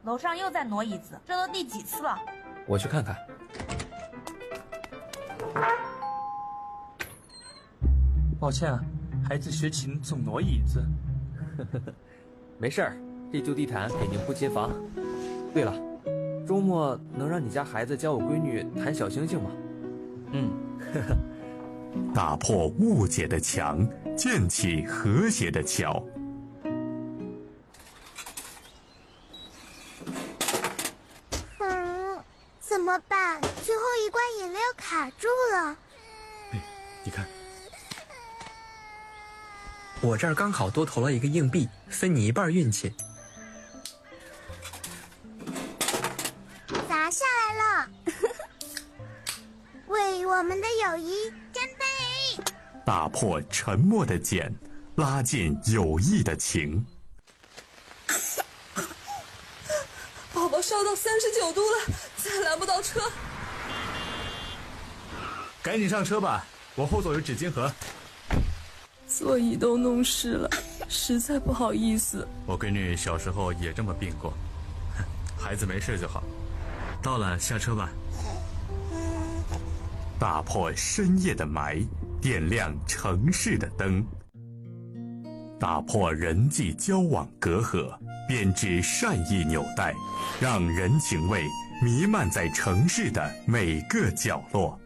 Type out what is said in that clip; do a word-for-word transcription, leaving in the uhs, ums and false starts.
楼上又在挪椅子，这都第几次了？ 我去看看。 抱歉啊，孩子学琴总挪椅子。 没事儿，这旧地毯给您不侵房。对了，周末能让你家孩子教我闺女弹小星星吗？ 嗯， 呵呵。 打破误解的墙，建起和谐的桥。 嗯，怎么办？最后一罐饮料卡住了。 哎，你看， 我这儿刚好多投了一个硬币，分你一半运气。 砸下来了，为我们的友谊干杯！ 打破沉默的茧，拉近友谊的情。 宝宝烧到三十九度了，再拦不到车。 赶紧上车吧，我后座有纸巾盒。 座椅都弄湿了，实在不好意思。 我闺女小时候也这么病过，孩子没事就好。到了，下车吧。 打破深夜的霾，点亮城市的灯。打破人际交往隔阂，编织善意纽带，让人情味弥漫在城市的每个角落。